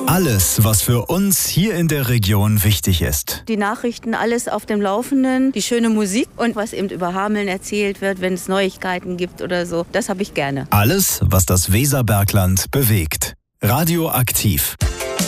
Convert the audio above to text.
Alles, was für uns hier in der Region wichtig ist. Die Nachrichten, alles auf dem Laufenden, die schöne Musik und was eben über Hameln erzählt wird, wenn es Neuigkeiten gibt oder so. Das habe ich gerne. Alles, was das Weserbergland bewegt. Radioaktiv.